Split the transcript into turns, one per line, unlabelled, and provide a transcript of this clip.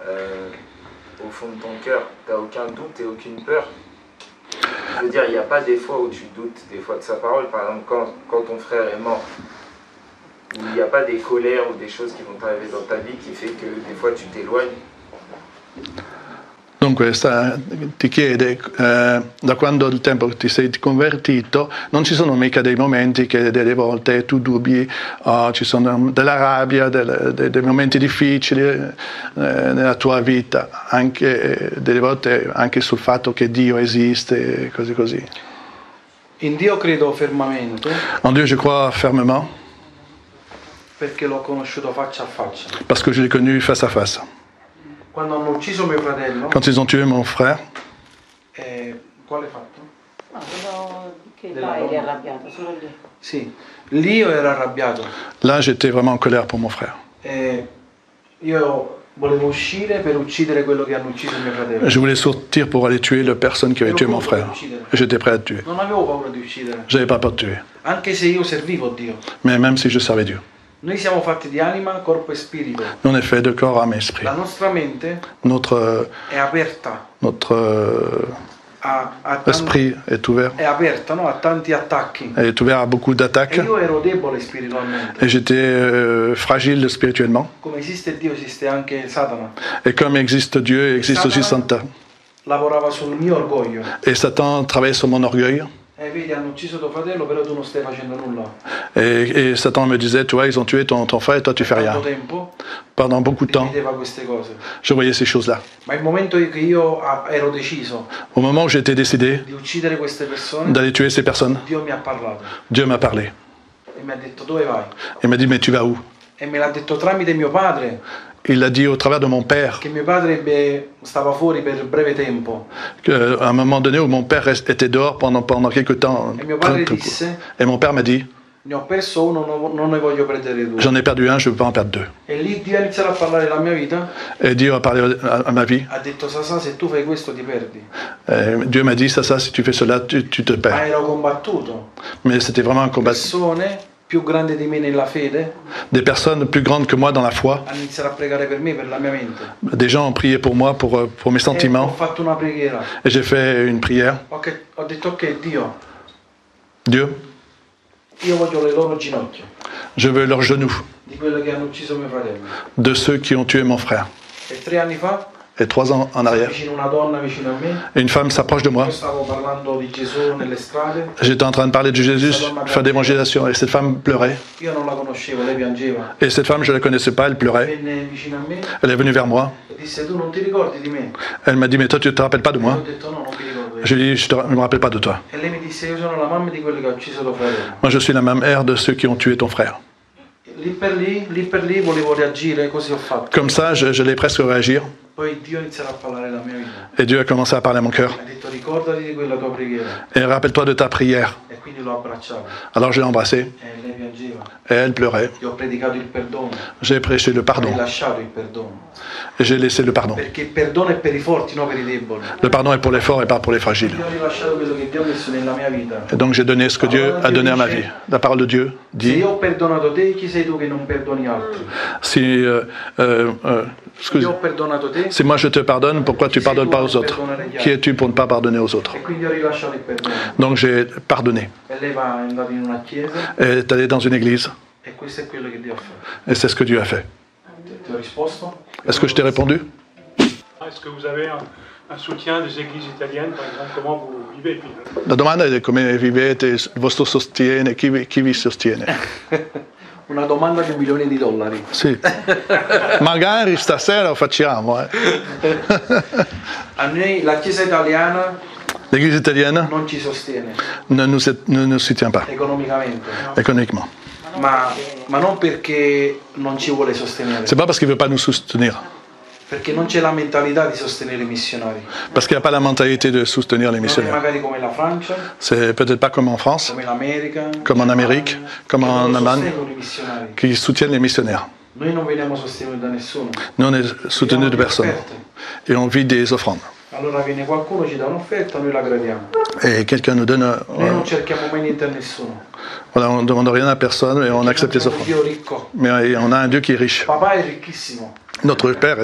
au fond de ton cœur, tu n'as aucun doute et aucune peur. Je veux dire, il n'y a pas des fois où tu doutes des fois de sa parole. Par exemple, quand ton frère est mort, il n'y a pas des colères ou des choses qui vont t'arriver dans ta vie qui fait que des fois tu t'éloignes.
Dunque ti chiede, da quando il tempo che ti sei convertito, non ci sono mica dei momenti che delle volte tu dubbi, ci sono della rabbia, dei momenti difficili nella tua vita, anche delle volte anche sul fatto che Dio esiste, così così.
In Dio credo fermamente.
En Dieu je crois fermement.
Perché l'ho conosciuto faccia a faccia.
Parce que je l'ai connu face à face.
Quando hanno ucciso mio fratello.
Quand ils ont tué mon frère.
Quale fatto?
No, quello che là eri arrabbiato, solo lì.
Sì, lì io ero arrabbiato.
Là j'étais vraiment en colère pour mon frère.
Io volevo uscire per uccidere quello che hanno ucciso mio fratello.
Je voulais sortir pour aller tuer la personne qui avait tué mon frère. J'étais prêt à le tuer.
Non avevo paura di uccidere.
J'avais pas peur de tuer.
Anche se io servivo Dio.
Mais même si je servais Dieu.
Noi siamo fatti di anima, corpo e spirito.
Nous on est fait de corps, âme et esprit.
La nostra mente
È
aperta.
Notre esprit est ouvert.
È aperta, no? A tanti attacchi.
Elle est ouvert à beaucoup d'attaques.
E io ero debole spiritualmente.
Et j'étais fragile spirituellement.
Come esiste Dio, esiste anche Satana.
Et comme existe Dieu, existe aussi Satan.
Lavorava sul mio orgoglio.
Et Satan travaillait sur mon orgueil.
Vedi, hanno ucciso tuo fratello, però tu non stai facendo nulla.
Et Satan me disait, tu vois, ils ont tué ton frère et toi tu fais rien. Pendant beaucoup de temps, je voyais ces choses-là.
Ma il momento che io ero deciso
au moment où j'étais décidé
di uccidere queste persone,
d'aller tuer ces personnes,
Dio mi ha parlato.
Dieu m'a parlé.
E mi ha detto dove vai?
Il m'a dit, mais tu vas où?
E me l'ha detto tramite mio padre.
Il l'a dit au travers de mon père.
Che mio padre stava fuori per breve tempo.
À un moment donné où mon père était dehors pendant quelque temps.
E mio padre disse,
et mon père m'a dit,
ne ho perso uno, non ne voglio perdere due.
J'en ai perdu un, je ne veux pas en perdre deux.
E lì Dio ha iniziato a parlare della mia vita.
Et Dieu a parlé à ma vie.
Ha detto, Sasà, se tu fai questo ti perdi.
Dieu m'a dit, Sasà, si tu fais cela, tu te perds.
Ma ero combattuto.
Mais c'était vraiment un combat.
Persone più grandi di me nella fede.
Des personnes plus grandes que moi dans la foi.
Hanno iniziato a pregare per me, per la mia mente.
Des gens ont prié pour moi, pour mes sentiments.
Ho fatto una preghiera.
Et j'ai fait une prière.
Ho detto, ok,
Dieu.
Io voglio le loro ginocchia.
Je veux leurs genoux.
Di quello che hanno ucciso mio fratello.
De ceux qui ont tué mon frère.
E 3 anni fa.
Et 3 ans en arrière,
una donna vicino a me.
une femme s'approche de moi.
Stavo parlando di Gesù nelle strade.
J'étais en train de parler de Jésus, faire d'évangélisation, et cette femme pleurait.
Io non la conoscevo, lei piangeva.
Et cette femme, je ne la connaissais pas, elle pleurait.
Venne vicino a me.
Elle est venue vers moi.
E disse, tu non ti ricordi di me?
Elle m'a dit, mais toi, tu ne te rappelles pas de moi?
Ho detto, no, non mi ricordo.
Je lui ai dit, je ne me rappelle pas de toi.
E lei mi disse, io sono la mamma di quelli che ha ucciso tuo fratello.
Moi, je suis la mère de ceux qui ont tué ton frère.
Lì per lì volevo reagire, così ho fatto.
Comme ça, j'allais presque réagir.
Poi Dio ha iniziato a parlare la mia vita.
Et Dieu a commencé à parler à mon cœur.
Mi ha detto, ricordati di quella tua preghiera.
Et rappelle-toi de ta prière.
E quindi l'ho abbracciato.
Alors je l'ai embrassée.
E lei piangeva.
Et elle pleurait.
Gli ho predicato il perdono.
J'ai prêché le pardon.
Ho rilasciato il perdono.
Et j'ai laissé le pardon.
Perché il perdono è per i forti, non per i deboli.
Le pardon est pour les forts et pas pour les fragiles.
Io ho rilasciato quello che Dio ha messo nella mia vita.
Et donc j'ai donné ce que Dieu a donné à ma vie. La parole de Dieu dit.
Se io ho perdonato te, chi sei tu che non perdoni altri?
Si moi je te pardonne, pourquoi tu ne pardonnes pas aux autres? Qui es-tu pour ne pas pardonner aux autres? Donc j'ai pardonné. Elle est allée dans une église. Et c'est ce que Dieu a fait. Est-ce que je t'ai répondu?
Est-ce que vous avez un soutien des églises italiennes, par exemple? Comment vous vivez?
La domanda è come vivete, il vostro sostiene, chi vi sostiene?
Una domanda di $1.000.000.
Sì. Magari stasera lo facciamo.
A noi la Chiesa italiana
L'Église italienne
non ci sostiene.
Ne nous soutient pas. Économiquement.
Ma non perché non ci vuole sostenere.
C'est pas parce qu'il veut pas nous soutenir.
Perché non c'è la mentalità di sostenere i missionari.
Parce qu'il n'y a pas la mentalité de soutenir les missionnaires.
Non è magari come la Francia.
C'est peut-être pas comme en France.
Come l'America.
Comme en Amérique. Comme en Allemagne. Qui soutiennent les missionnaires.
Noi non veniamo sostenuti da nessuno.
Nous on est soutenus de personne. Et on vit des offrandes.
Allora viene qualcuno, ci dà un'offerta, noi la gradiamo.
Et quelqu'un nous donne.
Noi non cerchiamo mai niente a nessuno.
Voilà, on ne demande rien à personne et on accepte les offrandes. Mais on a un Dieu qui est riche.
Papà è ricchissimo.
Notre Père